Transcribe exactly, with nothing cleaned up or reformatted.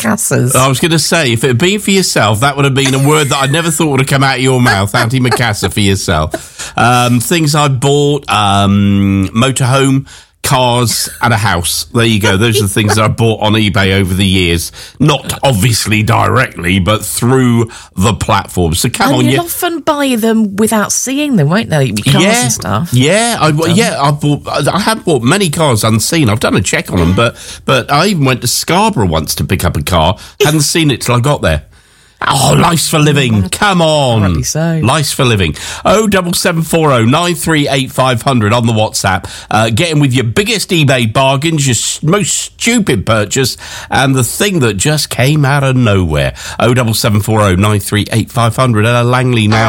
Macassars. I was going to say, if it had been for yourself, that would have been a word that I never thought would have come out of your mouth. Antimacassar for yourself. Um, things I bought, um, motorhome, cars, and a house. There you go. Those are the things that I bought on eBay over the years. Not obviously directly, but through the platform. So come and on, you'll you often buy them without seeing them, won't they? Cars yeah, and stuff. Yeah, I, yeah. I bought. I have bought many cars unseen. I've done a check on them, but but I even went to Scarborough once to pick up a car. Hadn't seen it till I got there. Oh, life's for living. Come on. Apparently so. Life's for living. Oh, double seven four oh nine three eight five hundred on the WhatsApp. Uh, get in with your biggest eBay bargains, your s- most stupid purchase, and the thing that just came out of nowhere. Oh, double seven four oh nine three eight five hundred. Ella Langley now.